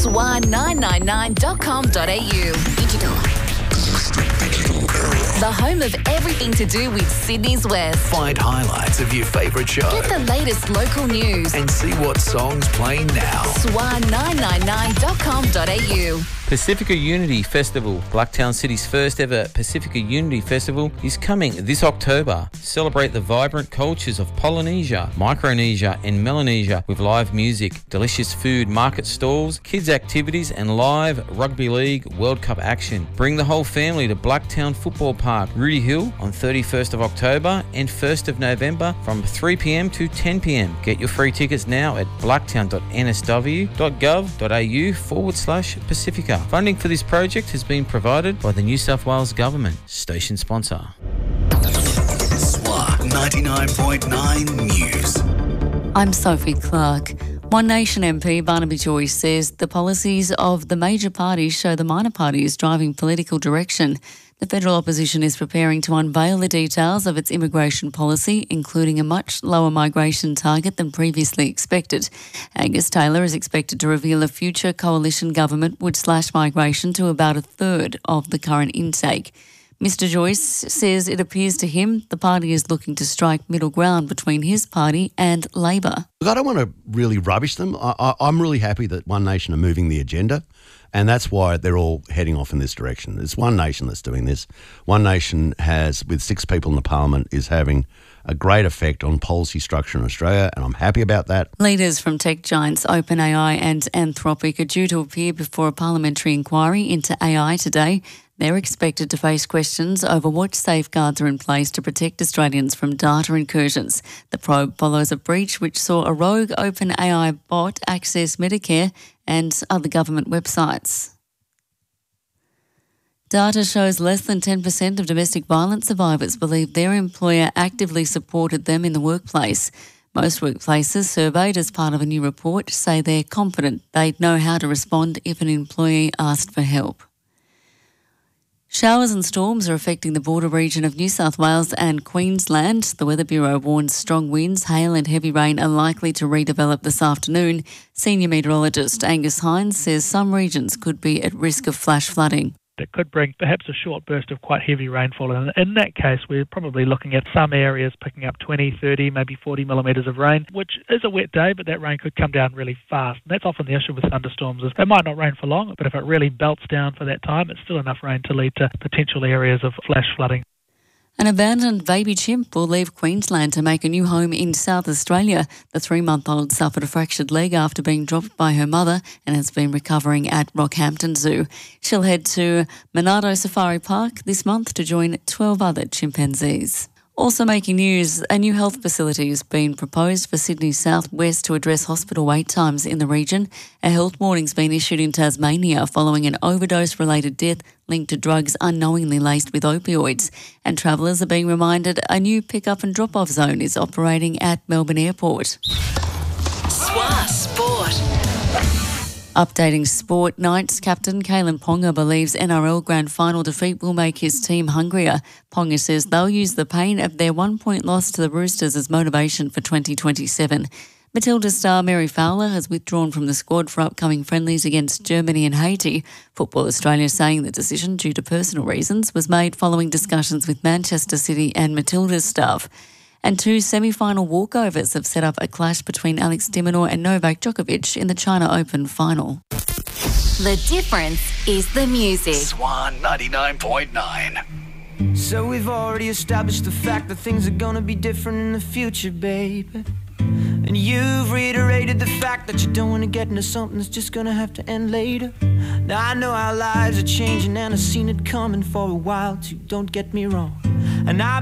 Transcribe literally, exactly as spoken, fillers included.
swa nine nine nine dot com dot a u. Digital. The home of everything to do with Sydney's West. Find highlights of your favourite show. Get the latest local news. And see what songs playing now. swa nine nine nine dot com dot a u. Pacifica Unity Festival, Blacktown City's first ever Pacifica Unity Festival, is coming this October. Celebrate the vibrant cultures of Polynesia, Micronesia and Melanesia with live music, delicious food, market stalls, kids activities and live Rugby League World Cup action. Bring the whole family to Blacktown Football Park, Rudy Hill on thirty-first of October and first of November from three p m to ten p m. Get your free tickets now at blacktown dot n s w dot gov dot a u forward slash Pacifica. Funding for this project has been provided by the New South Wales Government. Station sponsor. S W A ninety-nine point nine News. I'm Sophie Clark. One Nation M P Barnaby Joyce says the policies of the major parties show the minor party is driving political direction. The federal opposition is preparing to unveil the details of its immigration policy, including a much lower migration target than previously expected. Angus Taylor is expected to reveal a future coalition government would slash migration to about a third of the current intake. Mister Joyce says it appears to him the party is looking to strike middle ground between his party and Labor. Look, I don't want to really rubbish them. I, I, I'm really happy that One Nation are moving the agenda, and that's why they're all heading off in this direction. It's One Nation that's doing this. One Nation has, with six people in the parliament, is having a great effect on policy structure in Australia, and I'm happy about that. Leaders from tech giants OpenAI and Anthropic are due to appear before a parliamentary inquiry into A I today. They're expected to face questions over what safeguards are in place to protect Australians from data incursions. The probe follows a breach which saw a rogue OpenAI bot access Medicare and other government websites. Data shows less than ten percent of domestic violence survivors believe their employer actively supported them in the workplace. Most workplaces surveyed as part of a new report say they're confident they'd know how to respond if an employee asked for help. Showers and storms are affecting the border region of New South Wales and Queensland. The Weather Bureau warns strong winds, hail and heavy rain are likely to redevelop this afternoon. Senior meteorologist Angus Hines says some regions could be at risk of flash flooding. It could bring perhaps a short burst of quite heavy rainfall. And in that case, we're probably looking at some areas picking up twenty, thirty, maybe forty millimetres of rain, which is a wet day, but that rain could come down really fast. And that's often the issue with thunderstorms, is it might not rain for long, but if it really belts down for that time, it's still enough rain to lead to potential areas of flash flooding. An abandoned baby chimp will leave Queensland to make a new home in South Australia. The three-month-old suffered a fractured leg after being dropped by her mother and has been recovering at Rockhampton Zoo. She'll head to Monado Safari Park this month to join twelve other chimpanzees. Also making news, a new health facility has been proposed for Sydney's southwest to address hospital wait times in the region. A health warning's been issued in Tasmania following an overdose-related death linked to drugs unknowingly laced with opioids. And travellers are being reminded a new pick-up and drop-off zone is operating at Melbourne Airport. S W A Sport. Updating sport, Knights captain Kalen Ponga believes N R L grand final defeat will make his team hungrier. Ponga says they'll use the pain of their one-point loss to the Roosters as motivation for twenty twenty-seven. Matilda star Mary Fowler has withdrawn from the squad for upcoming friendlies against Germany and Haiti. Football Australia saying the decision, due to personal reasons, was made following discussions with Manchester City and Matilda's staff. And two semi-final walkovers have set up a clash between Alex de Minaur and Novak Djokovic in the China Open final. The difference is the music. S W A ninety-nine point nine. So we've already established the fact that things are gonna be different in the future, baby. And you've reiterated the fact that you don't want to get into something that's just gonna have to end later. Now I know our lives are changing and I've seen it coming for a while too, don't get me wrong. And I